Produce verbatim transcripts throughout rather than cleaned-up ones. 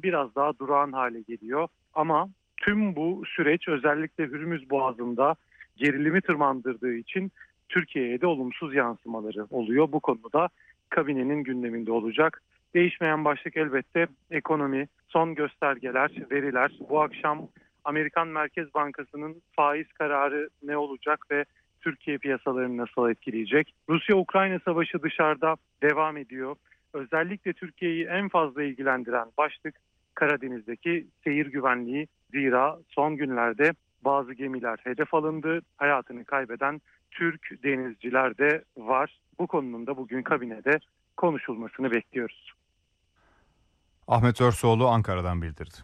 biraz daha durağan hale geliyor. Ama tüm bu süreç özellikle Hürmüz Boğazı'nda gerilimi tırmandırdığı için Türkiye'ye de olumsuz yansımaları oluyor. Bu konuda kabinenin gündeminde olacak. Değişmeyen başlık elbette ekonomi, son göstergeler, veriler. Bu akşam Amerikan Merkez Bankası'nın faiz kararı ne olacak ve Türkiye piyasalarını nasıl etkileyecek? Rusya-Ukrayna savaşı dışarıda devam ediyor. Özellikle Türkiye'yi en fazla ilgilendiren başlık Karadeniz'deki seyir güvenliği. Zira son günlerde bazı gemiler hedef alındı. Hayatını kaybeden Türk denizciler de var. Bu konunun da bugün kabinede konuşulmasını bekliyoruz. Ahmet Örsoğlu Ankara'dan bildirdi.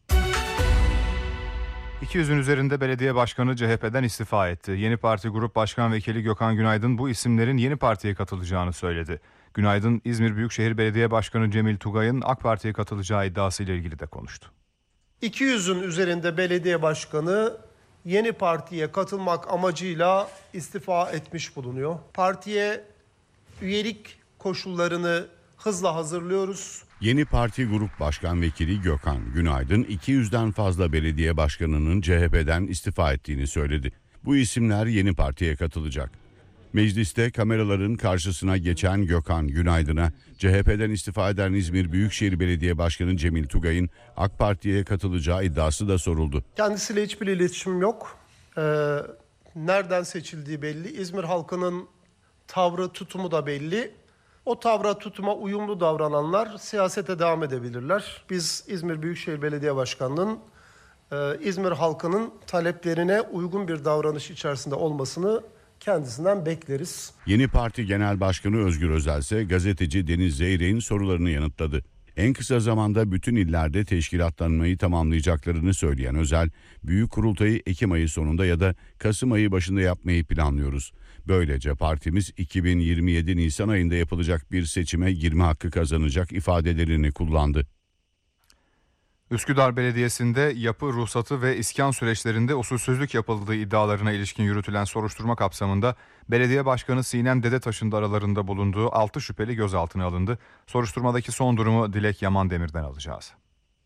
iki yüzün üzerinde belediye başkanı C H P'den istifa etti. Yeni Parti Grup Başkan Vekili Gökhan Günaydın bu isimlerin yeni partiye katılacağını söyledi. Günaydın, İzmir Büyükşehir Belediye Başkanı Cemil Tugay'ın AK Parti'ye katılacağı iddiasıyla ilgili de konuştu. iki yüzün üzerinde belediye başkanı yeni partiye katılmak amacıyla istifa etmiş bulunuyor. Partiye üyelik koşullarını hızla hazırlıyoruz. Yeni Parti Grup Başkan Vekili Gökhan Günaydın iki yüzden fazla belediye başkanının C H P'den istifa ettiğini söyledi. Bu isimler yeni partiye katılacak. Mecliste kameraların karşısına geçen Gökhan Günaydın'a C H P'den istifa eden İzmir Büyükşehir Belediye Başkanı Cemil Tugay'ın AK Parti'ye katılacağı iddiası da soruldu. Kendisiyle hiçbir iletişimim yok. Ee, nereden seçildiği belli. İzmir halkının tavrı, tutumu da belli. O tavra, tutuma uyumlu davrananlar siyasete devam edebilirler. Biz İzmir Büyükşehir Belediye Başkanı'nın e, İzmir halkının taleplerine uygun bir davranış içerisinde olmasını kendisinden bekleriz. Yeni Parti Genel Başkanı Özgür Özel ise gazeteci Deniz Zeyrek'in sorularını yanıtladı. En kısa zamanda bütün illerde teşkilatlanmayı tamamlayacaklarını söyleyen Özel, büyük kurultayı Ekim ayı sonunda ya da Kasım ayı başında yapmayı planlıyoruz. Böylece partimiz iki bin yirmi yedi Nisan ayında yapılacak bir seçime girme hakkı kazanacak ifadelerini kullandı. Üsküdar Belediyesi'nde yapı ruhsatı ve iskan süreçlerinde usulsüzlük yapıldığı iddialarına ilişkin yürütülen soruşturma kapsamında Belediye Başkanı Sinem Dedetaş'ın da aralarında bulunduğu altı şüpheli gözaltına alındı. Soruşturmadaki son durumu Dilek Yaman Demir'den alacağız.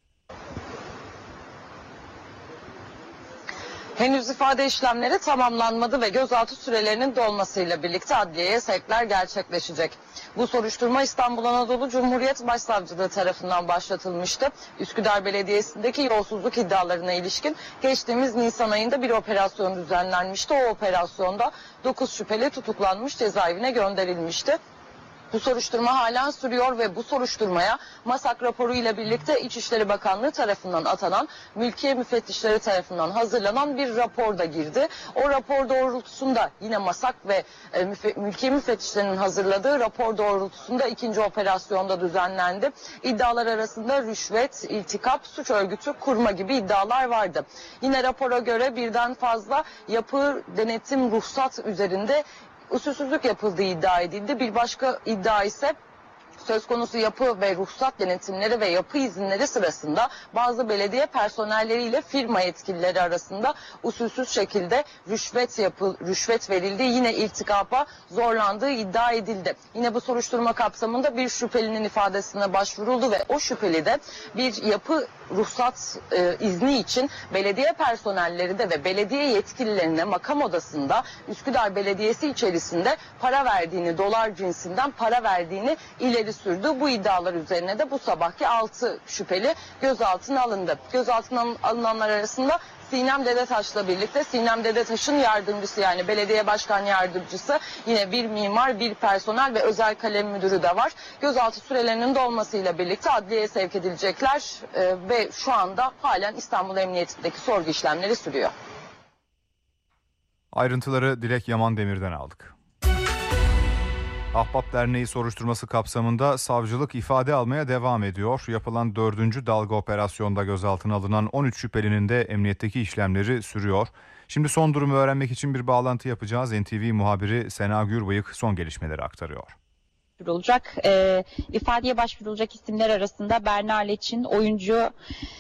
Henüz ifade işlemleri tamamlanmadı ve gözaltı sürelerinin dolmasıyla birlikte adliyeye sevkler gerçekleşecek. Bu soruşturma İstanbul Anadolu Cumhuriyet Başsavcılığı tarafından başlatılmıştı. Üsküdar Belediyesi'ndeki yolsuzluk iddialarına ilişkin geçtiğimiz Nisan ayında bir operasyon düzenlenmişti. O operasyonda dokuz şüpheli tutuklanmış, cezaevine gönderilmişti. Bu soruşturma halen sürüyor ve bu soruşturmaya MASAK raporu ile birlikte İçişleri Bakanlığı tarafından atanan, mülkiye müfettişleri tarafından hazırlanan bir rapor da girdi. O rapor doğrultusunda yine MASAK ve e, müfe, mülkiye müfettişlerinin hazırladığı rapor doğrultusunda ikinci operasyonda düzenlendi. İddialar arasında rüşvet, iltikap, suç örgütü kurma gibi iddialar vardı. Yine rapora göre birden fazla yapı denetim ruhsat üzerinde usulsüzlük yapıldığı iddia edildi. Bir başka iddia ise söz konusu yapı ve ruhsat denetimleri ve yapı izinleri sırasında bazı belediye personelleriyle firma yetkilileri arasında usulsüz şekilde rüşvet yapıl, rüşvet verildi. Yine iltikapa zorlandığı iddia edildi. Yine bu soruşturma kapsamında bir şüphelinin ifadesine başvuruldu ve o şüpheli de bir yapı ruhsat e, izni için belediye personelleri de ve belediye yetkililerine makam odasında Üsküdar Belediyesi içerisinde para verdiğini, dolar cinsinden para verdiğini ileri sürdü. Bu iddialar üzerine de bu sabahki altı şüpheli gözaltına alındı. Gözaltına alınanlar arasında Sinem Dedetaş'la birlikte Sinem Dedetaş'ın yardımcısı, yani belediye başkan yardımcısı, yine bir mimar, bir personel ve özel kalem müdürü de var. Gözaltı sürelerinin dolmasıyla birlikte adliyeye sevk edilecekler e, ve şu anda halen İstanbul Emniyetindeki sorgu işlemleri sürüyor. Ayrıntıları Dilek Yaman Demir'den aldık. Ahbap Derneği soruşturması kapsamında savcılık ifade almaya devam ediyor. Yapılan dördüncü dalga operasyonda gözaltına alınan on üç şüphelinin de emniyetteki işlemleri sürüyor. Şimdi son durumu öğrenmek için bir bağlantı yapacağız. N T V muhabiri Sena Gürbıyık son gelişmeleri aktarıyor. E, ifadeye başvurulacak isimler arasında Berna Leçin, oyuncu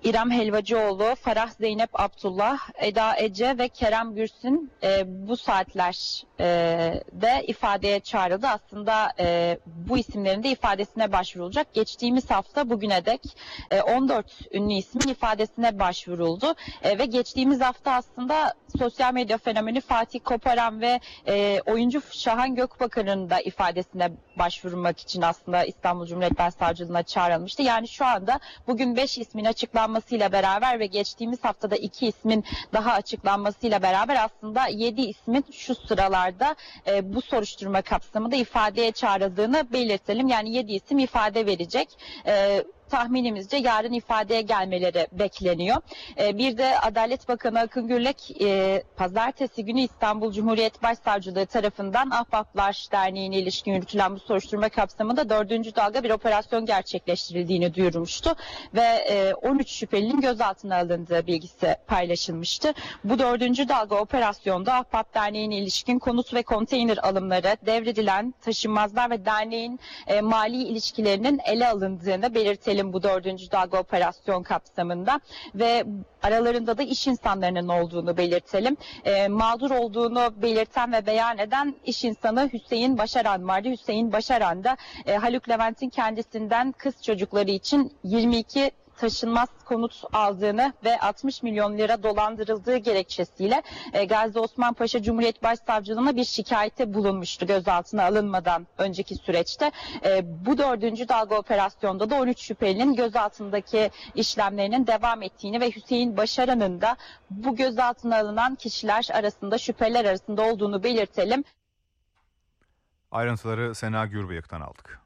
İrem Helvacıoğlu, Farah Zeynep Abdullah, Eda Ece ve Kerem Gürsün e, bu saatlerde e, ifadeye çağrıldı. Aslında e, bu isimlerin de ifadesine başvurulacak. Geçtiğimiz hafta bugüne dek e, on dört ünlü ismin ifadesine başvuruldu. E, ve geçtiğimiz hafta aslında sosyal medya fenomeni Fatih Koparan ve e, oyuncu Şahan Gökbakar'ın da ifadesine başvurmak için aslında İstanbul Cumhuriyet Başsavcılığına çağrılmıştı. Yani şu anda bugün beş ismin açıklanmasıyla beraber ve geçtiğimiz haftada iki ismin daha açıklanmasıyla beraber aslında yedi ismin şu sıralarda e, bu soruşturma kapsamında ifadeye çağrıldığını belirtelim. Yani yedi isim ifade verecek. E, tahminimizce yarın ifadeye gelmeleri bekleniyor. Ee, bir de Adalet Bakanı Akın Gürlek e, pazartesi günü İstanbul Cumhuriyet Başsavcılığı tarafından Ahbaplar Derneği'ne ilişkin yürütülen bu soruşturma kapsamında dördüncü dalga bir operasyon gerçekleştirildiğini duyurmuştu ve e, on üç şüphelinin gözaltına alındığı bilgisi paylaşılmıştı. Bu dördüncü dalga operasyonda Ahbap Derneği'ne ilişkin konut ve konteyner alımları, devredilen taşınmazlar ve derneğin e, mali ilişkilerinin ele alındığını belirtelim bu dördüncü dalga operasyon kapsamında ve aralarında da iş insanlarının olduğunu belirtelim. E, mağdur olduğunu belirten ve beyan eden iş insanı Hüseyin Başaran vardı. Hüseyin Başaran da e, Haluk Levent'in kendisinden kız çocukları için yirmi iki taşınmaz konut aldığını ve altmış milyon lira dolandırıldığı gerekçesiyle e, Gazi Osman Paşa Cumhuriyet Başsavcılığına bir şikayette bulunmuştu gözaltına alınmadan önceki süreçte. E, bu dördüncü dalga operasyonda da on üç şüphelinin gözaltındaki işlemlerinin devam ettiğini ve Hüseyin Başaran'ın da bu gözaltına alınan kişiler arasında, şüpheliler arasında olduğunu belirtelim. Ayrıntıları Sena Gürbeyak'tan aldık.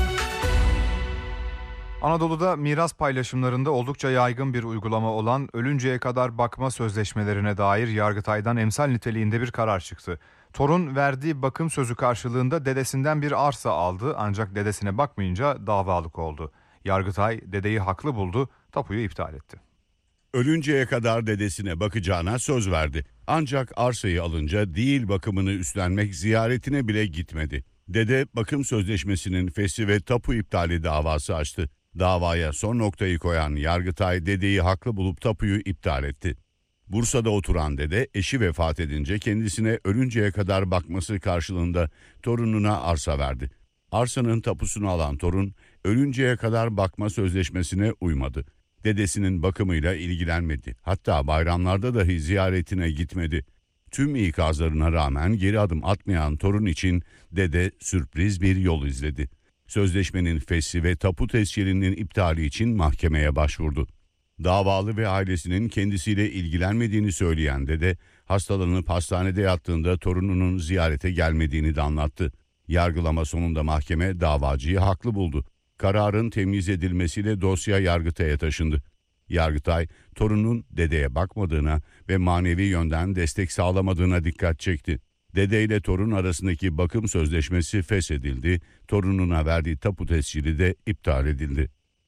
Anadolu'da miras paylaşımlarında oldukça yaygın bir uygulama olan ölünceye kadar bakma sözleşmelerine dair Yargıtay'dan emsal niteliğinde bir karar çıktı. Torun verdiği bakım sözü karşılığında dedesinden bir arsa aldı ancak dedesine bakmayınca davalık oldu. Yargıtay dedeyi haklı buldu, tapuyu iptal etti. Ölünceye kadar dedesine bakacağına söz verdi. Ancak arsayı alınca değil bakımını üstlenmek ziyaretine bile gitmedi. Dede bakım sözleşmesinin fesli ve tapu iptali davası açtı. Davaya son noktayı koyan Yargıtay dedeyi haklı bulup tapuyu iptal etti. Bursa'da oturan dede eşi vefat edince kendisine ölünceye kadar bakması karşılığında torununa arsa verdi. Arsanın tapusunu alan torun ölünceye kadar bakma sözleşmesine uymadı. Dedesinin bakımıyla ilgilenmedi. Hatta bayramlarda dahi ziyaretine gitmedi. Tüm ikazlarına rağmen geri adım atmayan torun için dede sürpriz bir yol izledi. Sözleşmenin fesli ve tapu tescilinin iptali için mahkemeye başvurdu. Davalı ve ailesinin kendisiyle ilgilenmediğini söyleyen dede, hastalanıp hastanede yattığında torununun ziyarete gelmediğini de anlattı. Yargılama sonunda mahkeme davacıyı haklı buldu. Kararın temyiz edilmesiyle dosya Yargıtay'a taşındı. Yargıtay, torunun dedeye bakmadığına ve manevi yönden destek sağlamadığına dikkat çekti. Dede ile torun arasındaki bakım sözleşmesi feshedildi, torununa verdiği tapu tescili de iptal edildi.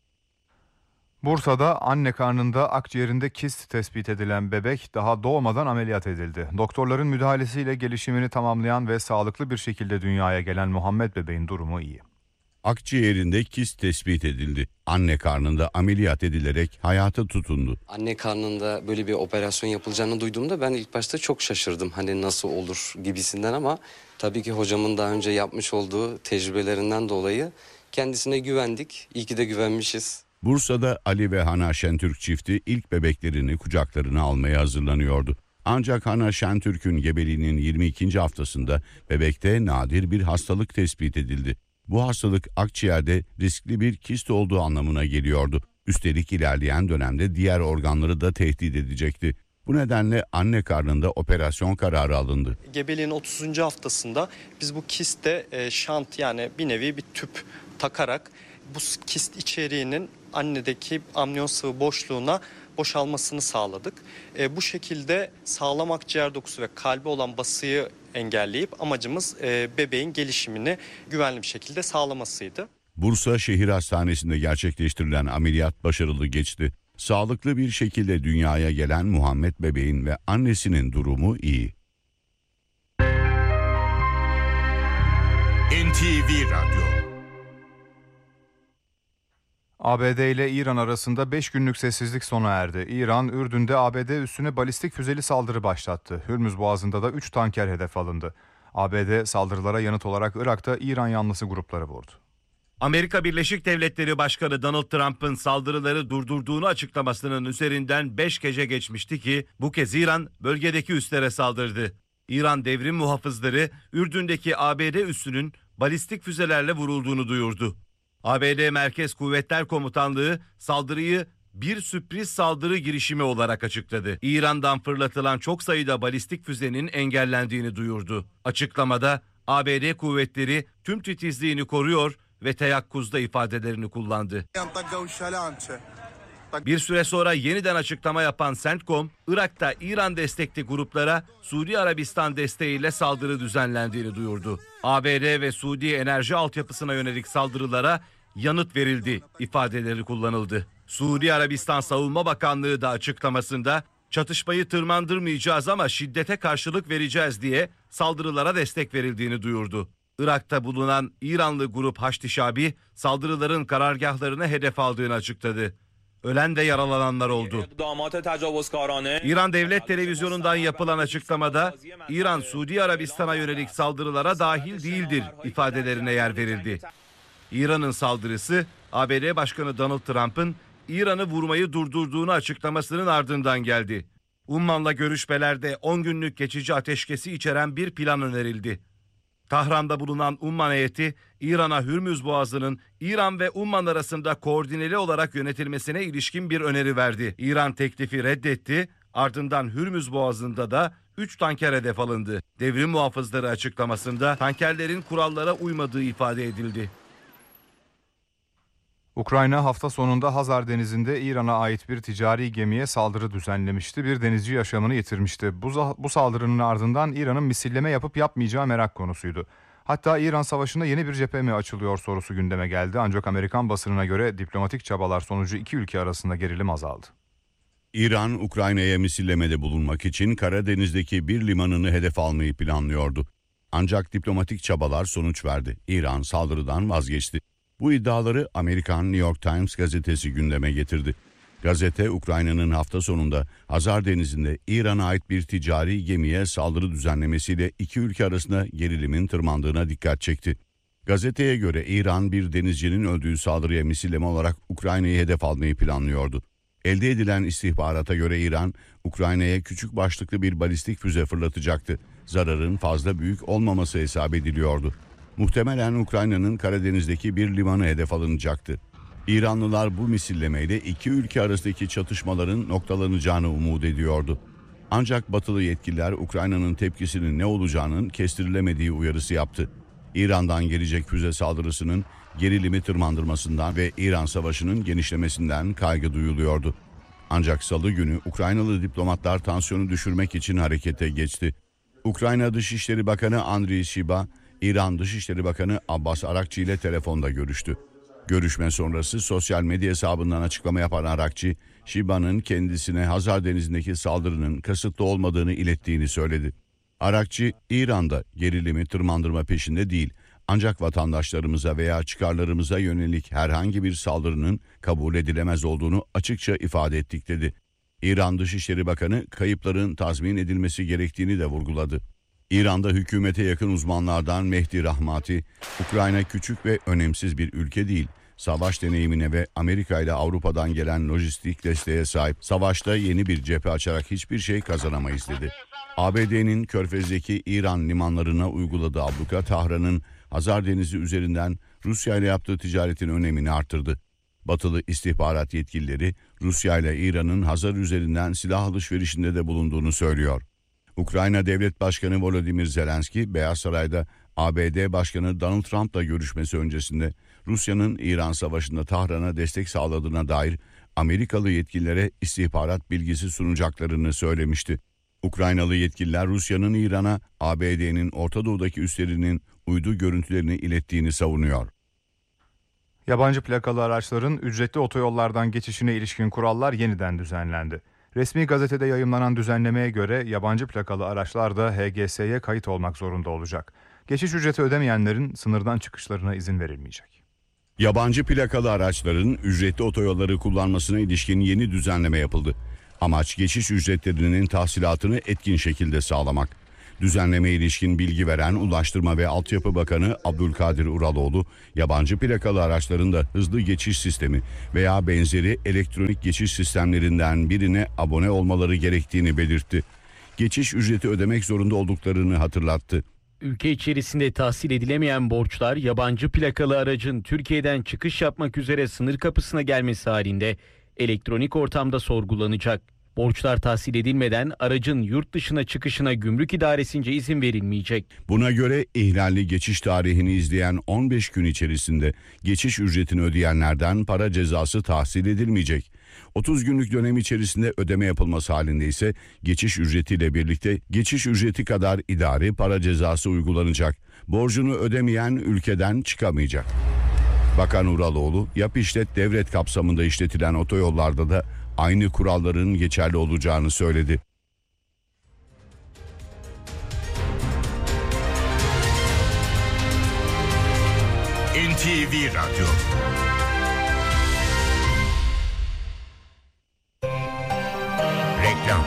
Bursa'da anne karnında akciğerinde kist tespit edilen bebek daha doğmadan ameliyat edildi. Doktorların müdahalesiyle gelişimini tamamlayan ve sağlıklı bir şekilde dünyaya gelen Muhammed bebeğin durumu iyi. Akciğerinde kist tespit edildi. Anne karnında ameliyat edilerek hayata tutundu. Anne karnında böyle bir operasyon yapılacağını duyduğumda ben ilk başta çok şaşırdım. Hani nasıl olur gibisinden ama tabii ki hocamın daha önce yapmış olduğu tecrübelerinden dolayı kendisine güvendik. İyi ki de güvenmişiz. Bursa'da Ali ve Hana Şentürk çifti ilk bebeklerini kucaklarına almaya hazırlanıyordu. Ancak Hana Şentürk'ün gebeliğinin yirmi ikinci haftasında bebekte nadir bir hastalık tespit edildi. Bu hastalık akciğerde riskli bir kist olduğu anlamına geliyordu. Üstelik ilerleyen dönemde diğer organları da tehdit edecekti. Bu nedenle anne karnında operasyon kararı alındı. Gebeliğin otuzuncu haftasında biz bu kiste e, şant yani bir nevi bir tüp takarak bu kist içeriğinin annedeki amniyon sıvı boşluğuna boşalmasını sağladık. E, bu şekilde sağlam akciğer dokusu ve kalbi olan basıyı engelleyip amacımız e, bebeğin gelişimini güvenli bir şekilde sağlamasıydı. Bursa Şehir Hastanesi'nde gerçekleştirilen ameliyat başarılı geçti. Sağlıklı bir şekilde dünyaya gelen Muhammed bebeğin ve annesinin durumu iyi. N T V Radyo. A B D ile İran arasında beş günlük sessizlik sona erdi. İran, Ürdün'de A B D üssüne balistik füzeli saldırı başlattı. Hürmüz Boğazı'nda da üç tanker hedef alındı. A B D saldırılara yanıt olarak Irak'ta İran yanlısı grupları vurdu. Amerika Birleşik Devletleri Başkanı Donald Trump'ın saldırıları durdurduğunu açıklamasının üzerinden beş gece geçmişti ki bu kez İran bölgedeki üslere saldırdı. İran devrim muhafızları Ürdün'deki A B D üssünün balistik füzelerle vurulduğunu duyurdu. A B D Merkez Kuvvetler Komutanlığı saldırıyı bir sürpriz saldırı girişimi olarak açıkladı. İran'dan fırlatılan çok sayıda balistik füzenin engellendiğini duyurdu. Açıklamada A B D kuvvetleri tüm titizliğini koruyor ve teyakkuzda ifadelerini kullandı. Bir süre sonra yeniden açıklama yapan CENTCOM, Irak'ta İran destekli gruplara Suudi Arabistan desteğiyle saldırı düzenlendiğini duyurdu. A B D ve Suudi enerji altyapısına yönelik saldırılara yanıt verildi ifadeleri kullanıldı. Suudi Arabistan Savunma Bakanlığı da açıklamasında çatışmayı tırmandırmayacağız ama şiddete karşılık vereceğiz diye saldırılara destek verildiğini duyurdu. Irak'ta bulunan İranlı grup Haçlı Şabi saldırıların karargahlarını hedef aldığını açıkladı. Ölen ve yaralananlar oldu. İran Devlet Televizyonu'ndan yapılan açıklamada İran Suudi Arabistan'a yönelik saldırılara dahil değildir ifadelerine yer verildi. İran'ın saldırısı A B D Başkanı Donald Trump'ın İran'ı vurmayı durdurduğunu açıklamasının ardından geldi. Umman'la görüşmelerde on günlük geçici ateşkesi içeren bir plan önerildi. Tahran'da bulunan Umman heyeti İran'a Hürmüz Boğazı'nın İran ve Umman arasında koordineli olarak yönetilmesine ilişkin bir öneri verdi. İran teklifi reddetti, ardından Hürmüz Boğazı'nda da üç tanker hedef alındı. Devrim muhafızları açıklamasında tankerlerin kurallara uymadığı ifade edildi. Ukrayna hafta sonunda Hazar Denizi'nde İran'a ait bir ticari gemiye saldırı düzenlemişti. Bir denizci yaşamını yitirmişti. Bu, bu saldırının ardından İran'ın misilleme yapıp yapmayacağı merak konusuydu. Hatta İran Savaşı'nda yeni bir cephe mi açılıyor sorusu gündeme geldi. Ancak Amerikan basınına göre diplomatik çabalar sonucu iki ülke arasında gerilim azaldı. İran, Ukrayna'ya misillemede bulunmak için Karadeniz'deki bir limanını hedef almayı planlıyordu. Ancak diplomatik çabalar sonuç verdi. İran saldırıdan vazgeçti. Bu iddiaları Amerikan New York Times gazetesi gündeme getirdi. Gazete, Ukrayna'nın hafta sonunda Hazar Denizi'nde İran'a ait bir ticari gemiye saldırı düzenlemesiyle iki ülke arasında gerilimin tırmandığına dikkat çekti. Gazeteye göre İran bir denizcinin öldüğü saldırıya misilleme olarak Ukrayna'yı hedef almayı planlıyordu. Elde edilen istihbarata göre İran, Ukrayna'ya küçük başlıklı bir balistik füze fırlatacaktı. Zararın fazla büyük olmaması hesap ediliyordu. Muhtemelen Ukrayna'nın Karadeniz'deki bir limanı hedef alınacaktı. İranlılar bu misillemeyle iki ülke arasındaki çatışmaların noktalanacağını umut ediyordu. Ancak batılı yetkililer Ukrayna'nın tepkisinin ne olacağının kestirilemediği uyarısı yaptı. İran'dan gelecek füze saldırısının gerilimi tırmandırmasından ve İran Savaşı'nın genişlemesinden kaygı duyuluyordu. Ancak salı günü Ukraynalı diplomatlar tansiyonu düşürmek için harekete geçti. Ukrayna Dışişleri Bakanı Andriy Sybiha, İran Dışişleri Bakanı Abbas Arakçı ile telefonda görüştü. Görüşme sonrası sosyal medya hesabından açıklama yapan Arakçı, Syibiha'nın kendisine Hazar Denizi'ndeki saldırının kasıtlı olmadığını ilettiğini söyledi. Arakçı, İran'da gerilimi tırmandırma peşinde değil, ancak vatandaşlarımıza veya çıkarlarımıza yönelik herhangi bir saldırının kabul edilemez olduğunu açıkça ifade ettik dedi. İran Dışişleri Bakanı kayıpların tazmin edilmesi gerektiğini de vurguladı. İran'da hükümete yakın uzmanlardan Mehdi Rahmati, Ukrayna küçük ve önemsiz bir ülke değil, savaş deneyimine ve Amerika ile Avrupa'dan gelen lojistik desteğe sahip, savaşta yeni bir cephe açarak hiçbir şey kazanamayız dedi. A B D'nin Körfez'deki İran limanlarına uyguladığı abluka, Tahran'ın Hazar Denizi üzerinden Rusya ile yaptığı ticaretin önemini arttırdı. Batılı istihbarat yetkilileri Rusya ile İran'ın Hazar üzerinden silah alışverişinde de bulunduğunu söylüyor. Ukrayna Devlet Başkanı Volodymyr Zelenski, Beyaz Saray'da A B D Başkanı Donald Trump'la görüşmesi öncesinde Rusya'nın İran Savaşı'nda Tahran'a destek sağladığına dair Amerikalı yetkililere istihbarat bilgisi sunacaklarını söylemişti. Ukraynalı yetkililer Rusya'nın İran'a A B D'nin Orta Doğu'daki üslerinin uydu görüntülerini ilettiğini savunuyor. Yabancı plakalı araçların ücretli otoyollardan geçişine ilişkin kurallar yeniden düzenlendi. Resmi gazetede yayımlanan düzenlemeye göre yabancı plakalı araçlar da H G S'ye kayıt olmak zorunda olacak. Geçiş ücreti ödemeyenlerin sınırdan çıkışlarına izin verilmeyecek. Yabancı plakalı araçların ücretli otoyolları kullanmasına ilişkin yeni düzenleme yapıldı. Amaç geçiş ücretlerinin tahsilatını etkin şekilde sağlamak. Düzenlemeye ilişkin bilgi veren Ulaştırma ve Altyapı Bakanı Abdülkadir Uraloğlu, yabancı plakalı araçların da hızlı geçiş sistemi veya benzeri elektronik geçiş sistemlerinden birine abone olmaları gerektiğini belirtti. Geçiş ücreti ödemek zorunda olduklarını hatırlattı. Ülke içerisinde tahsil edilemeyen borçlar yabancı plakalı aracın Türkiye'den çıkış yapmak üzere sınır kapısına gelmesi halinde elektronik ortamda sorgulanacak. Borçlar tahsil edilmeden aracın yurt dışına çıkışına gümrük idaresince izin verilmeyecek. Buna göre ihlalli geçiş tarihini izleyen on beş gün içerisinde geçiş ücretini ödeyenlerden para cezası tahsil edilmeyecek. otuz günlük dönem içerisinde ödeme yapılması halinde ise geçiş ücretiyle birlikte geçiş ücreti kadar idari para cezası uygulanacak. Borcunu ödemeyen ülkeden çıkamayacak. Bakan Uraloğlu, yap işlet devlet kapsamında işletilen otoyollarda da aynı kuralların geçerli olacağını söyledi. N T V Radyo. Reklam.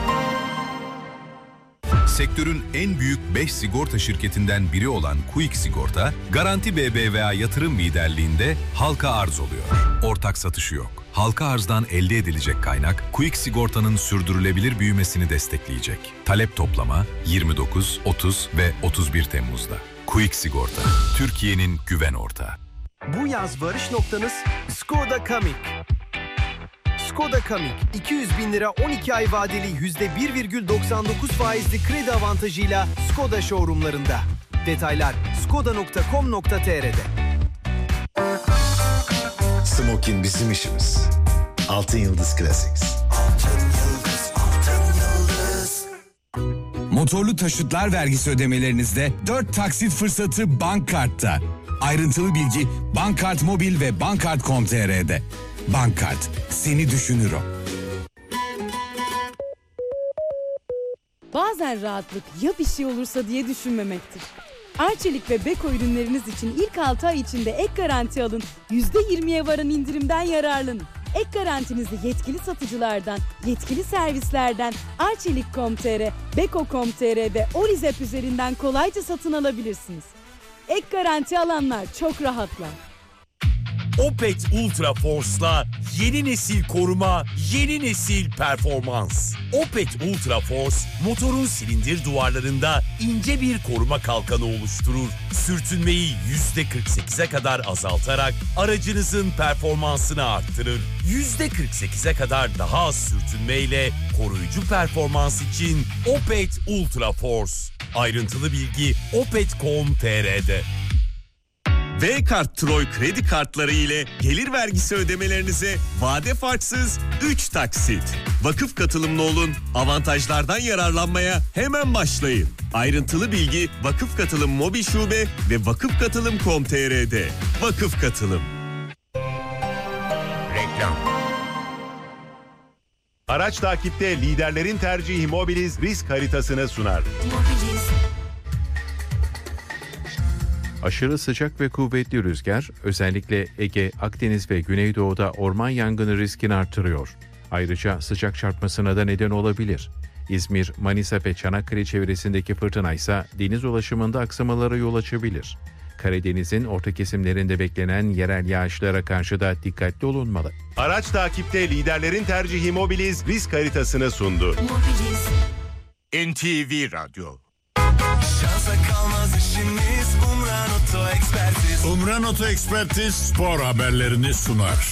Sektörün en büyük beş sigorta şirketinden biri olan Quick Sigorta, Garanti B B V A yatırım liderliğinde halka arz oluyor. Ortak satışı yok. Halka arzdan elde edilecek kaynak, Quick Sigorta'nın sürdürülebilir büyümesini destekleyecek. Talep toplama yirmi dokuz, otuz ve otuz bir Temmuz'da. Quick Sigorta, Türkiye'nin güven ortağı. Bu yaz varış noktanız Skoda Kamiq. Skoda Kamiq iki yüz bin lira on iki ay vadeli yüzde bir virgül doksan dokuz faizli kredi avantajıyla Skoda showroomlarında. Detaylar skoda nokta com nokta tr'de. Smokin bizim işimiz. Altın Yıldız Classics. Altın Yıldız, Altın Yıldız. Motorlu taşıtlar vergisi ödemelerinizde dört taksit fırsatı Bankkart'ta. Ayrıntılı bilgi Bankkart Mobil ve bankkart nokta com nokta tr'de. Bankkart, seni düşünürüm. Bazen rahatlık ya bir şey olursa diye düşünmemektir. Arçelik ve Beko ürünleriniz için ilk altı ay içinde ek garanti alın, yüzde yirmiye varan indirimden yararlanın. Ek garantinizi yetkili satıcılardan, yetkili servislerden arçelik nokta com nokta tr, beko nokta com nokta tr ve Olizep üzerinden kolayca satın alabilirsiniz. Ek garanti alanlar çok rahatlar. Opet Ultra Force'la yeni nesil koruma, yeni nesil performans. Opet Ultra Force, motorun silindir duvarlarında ince bir koruma kalkanı oluşturur. Sürtünmeyi yüzde kırk sekize kadar azaltarak aracınızın performansını arttırır. yüzde kırk sekize kadar daha az sürtünmeyle koruyucu performans için Opet Ultra Force. Ayrıntılı bilgi opet nokta com nokta tr'de. V-Kart Troy kredi kartları ile gelir vergisi ödemelerinize vade farksız üç taksit. Vakıf katılımlı olun, avantajlardan yararlanmaya hemen başlayın. Ayrıntılı bilgi Vakıf Katılım Mobil Şube ve vakıf katılım nokta com nokta tr'de. Vakıf Katılım. Reklam. Araç takipte liderlerin tercihi Mobiliz risk haritasını sunar. Mobiliz. Aşırı sıcak ve kuvvetli rüzgar özellikle Ege, Akdeniz ve Güneydoğu'da orman yangını riskini artırıyor. Ayrıca sıcak çarpmasına da neden olabilir. İzmir, Manisa ve Çanakkale çevresindeki fırtına ise deniz ulaşımında aksamalara yol açabilir. Karadeniz'in orta kesimlerinde beklenen yerel yağışlara karşı da dikkatli olunmalı. Araç takipte liderlerin tercihi Mobiliz risk haritasını sundu. Mobiliz. N T V Radyo. Şansa kalmaz işimiz Umran Oto Ekspertiz. Umran Oto Ekspertiz spor haberlerini sunar.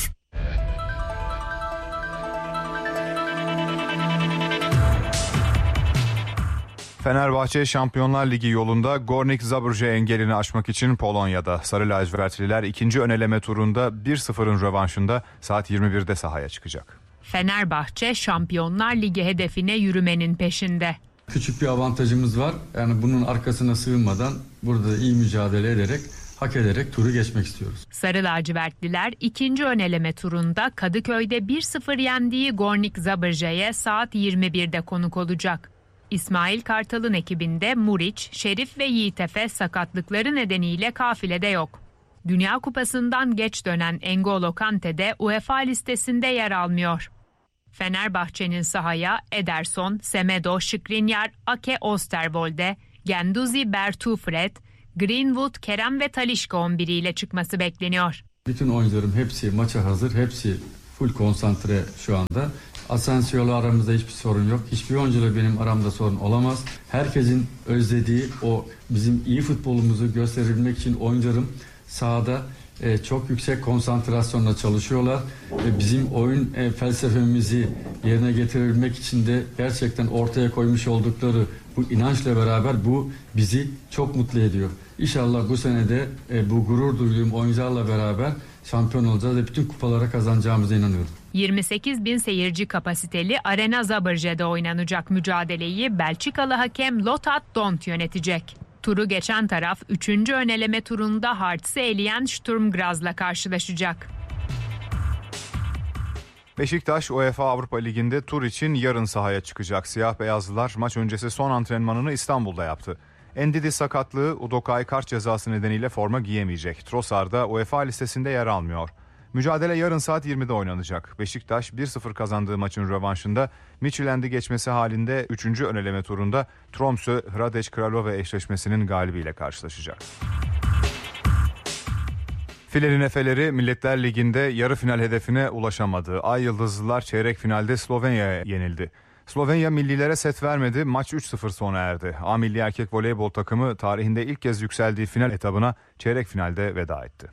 Fenerbahçe Şampiyonlar Ligi yolunda Górnik Zabrze engelini aşmak için Polonya'da. Sarı lacivertliler ikinci öneleme turunda bir sıfırın rövanşında saat yirmi birde sahaya çıkacak. Fenerbahçe Şampiyonlar Ligi hedefine yürümenin peşinde. Küçük bir avantajımız var. Yani bunun arkasına sığınmadan burada iyi mücadele ederek, hak ederek turu geçmek istiyoruz. Sarı lacivertliler ikinci öneleme turunda Kadıköy'de bir sıfır yendiği Górnik Zabrze'ye saat yirmi birde konuk olacak. İsmail Kartal'ın ekibinde Muriç, Şerif ve Yiğit Efe sakatlıkları nedeniyle kafilede yok. Dünya Kupası'ndan geç dönen N'Golo Kante de UEFA listesinde yer almıyor. Fenerbahçe'nin sahaya Ederson, Semedo, Skriniar, Ake Osterwolde, Guendouzi, Bertu Fred, Greenwood, Kerem ve Talisca on biriyle çıkması bekleniyor. Bütün oyuncularım hepsi maça hazır, hepsi full konsantre şu anda. Asensio'yla aramızda hiçbir sorun yok. Hiçbir oyuncuyla benim aramda sorun olamaz. Herkesin özlediği o bizim iyi futbolumuzu gösterebilmek için oyuncularım sahada e, çok yüksek konsantrasyonla çalışıyorlar. E, bizim oyun e, felsefemizi yerine getirebilmek için de gerçekten ortaya koymuş oldukları bu inançla beraber bu bizi çok mutlu ediyor. İnşallah bu senede e, bu gurur duyduğum oyuncularla beraber şampiyon olacağız ve bütün kupalara kazanacağımıza inanıyorum. yirmi sekiz bin seyirci kapasiteli Arena Zabrze'de oynanacak mücadeleyi Belçikalı hakem Lothar Dont yönetecek. Turu geçen taraf üçüncü öneleme turunda Hearts'ı eleyen Sturm Graz'la karşılaşacak. Beşiktaş UEFA Avrupa Ligi'nde tur için yarın sahaya çıkacak. Siyah beyazlılar maç öncesi son antrenmanını İstanbul'da yaptı. Endidi sakatlığı, Udokay kart cezası nedeniyle forma giyemeyecek. Trossard da UEFA listesinde yer almıyor. Mücadele yarın saat yirmide oynanacak. Beşiktaş bir sıfır kazandığı maçın rövanşında Midtjylland'i geçmesi halinde üçüncü öneleme turunda Tromsø Hradec Kralove eşleşmesinin galibiyle karşılaşacak. Filenin Efeleri Milletler Ligi'nde yarı final hedefine ulaşamadı. Ay Yıldızlılar çeyrek finalde Slovenya'ya yenildi. Slovenya millilere set vermedi, maç üç sıfır sona erdi. A milli erkek voleybol takımı tarihinde ilk kez yükseldiği final etabına çeyrek finalde veda etti.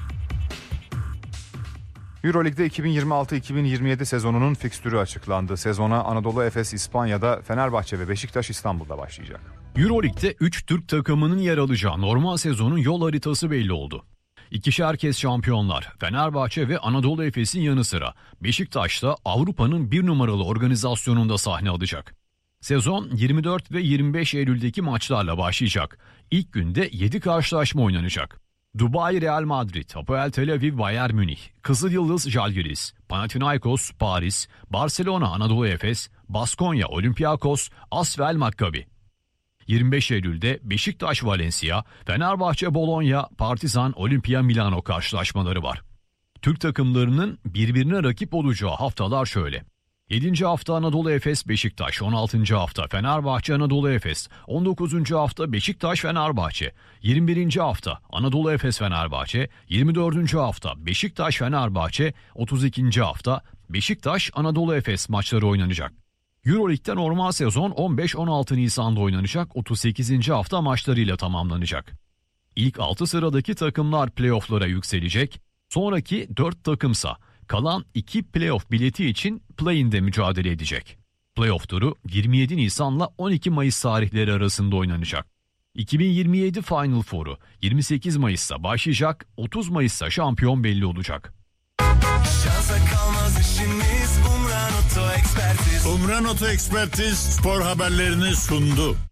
Euroleague'de iki bin yirmi altı iki bin yirmi yedi sezonunun fikstürü açıklandı. Sezona Anadolu Efes İspanya'da, Fenerbahçe ve Beşiktaş İstanbul'da başlayacak. Euroleague'de üç Türk takımının yer alacağı normal sezonun yol haritası belli oldu. İkişer kez şampiyonlar Fenerbahçe ve Anadolu Efes'in yanı sıra Beşiktaş'ta Avrupa'nın bir numaralı organizasyonunda sahne alacak. Sezon yirmi dört ve yirmi beş Eylül'deki maçlarla başlayacak. İlk günde yedi karşılaşma oynanacak. Dubai Real Madrid, Hapoel Tel Aviv Bayern Münih, Kızılyıldız Žalgiris, Panathinaikos Paris, Barcelona Anadolu Efes, Baskonya Olympiakos, Asvel Maccabi. yirmi beş Eylül'de Beşiktaş Valencia, Fenerbahçe Bologna, Partizan Olimpia Milano karşılaşmaları var. Türk takımlarının birbirine rakip olacağı haftalar şöyle. yedinci hafta Anadolu Efes Beşiktaş, on altıncı hafta Fenerbahçe Anadolu Efes, on dokuzuncu hafta Beşiktaş Fenerbahçe, yirmi birinci hafta Anadolu Efes Fenerbahçe, yirmi dördüncü hafta Beşiktaş Fenerbahçe, otuz ikinci hafta Beşiktaş Anadolu Efes maçları oynanacak. Euroleague'de normal sezon on beş on altı Nisan'da oynanacak, otuz sekizinci hafta maçlarıyla tamamlanacak. İlk altı sıradaki takımlar playoff'lara yükselecek, sonraki dört takımsa kalan iki playoff bileti için play-in'de mücadele edecek. Playoff turu yirmi yedi Nisan'la on iki Mayıs tarihleri arasında oynanacak. iki bin yirmi yedi Final Four'u yirmi sekiz Mayıs'ta başlayacak, otuz Mayıs'ta şampiyon belli olacak. Şansa kalmaz işimiz, Umran Oto Ekspertiz. Umran Oto Ekspertiz spor haberlerini sundu.